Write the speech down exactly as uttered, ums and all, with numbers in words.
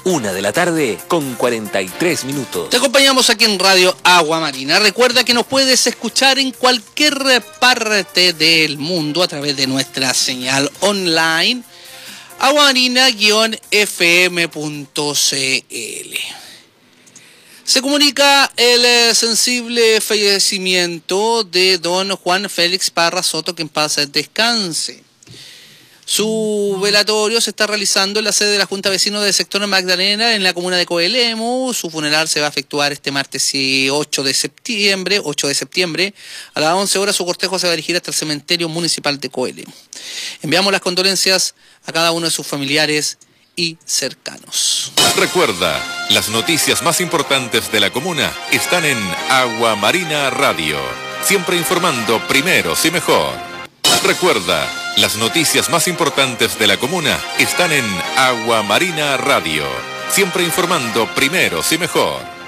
Una de la tarde con cuarenta y tres minutos. Te acompañamos aquí en Radio Agua Marina. Recuerda que nos puedes escuchar en cualquier parte del mundo a través de nuestra señal online aguamarina guion f m punto c l. Se comunica el sensible fallecimiento de don Juan Félix Parra Soto, que en paz descanse. Su velatorio se está realizando en la sede de la Junta Vecino del sector Magdalena, en la comuna de Coelemu. Su funeral se va a efectuar este martes ocho de septiembre, ocho de septiembre. A las once horas su cortejo se va a dirigir hasta el cementerio municipal de Coelemu. Enviamos las condolencias a cada uno de sus familiares y cercanos. Recuerda, las noticias más importantes de la comuna están en Agua Marina Radio, siempre informando primeros y mejor. Recuerda, las noticias más importantes de la comuna están en Agua Marina Radio, siempre informando primeros y mejor.